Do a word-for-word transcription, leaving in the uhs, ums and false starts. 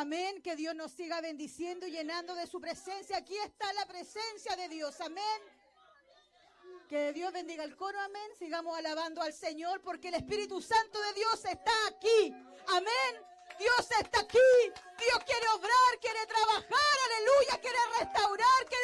Amén. Que Dios nos siga bendiciendo y llenando de su presencia. Aquí está la presencia de Dios. Amén. Que Dios bendiga el coro. Amén. Sigamos alabando al Señor porque el Espíritu Santo de Dios está aquí. Amén. Dios está aquí. Dios quiere obrar, quiere trabajar. Aleluya. Quiere restaurar, quiere